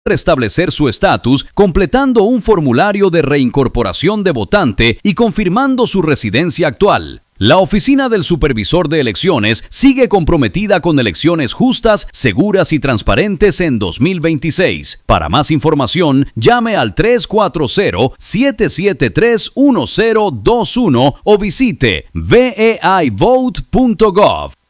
restablecer su estatus completando un formulario de reincorporación de votante y confirmando su residencia actual. La Oficina del Supervisor de Elecciones sigue comprometida con elecciones justas, seguras y transparentes en 2026. Para más información, llame al 340-773-1021 o visite veaivote.gov.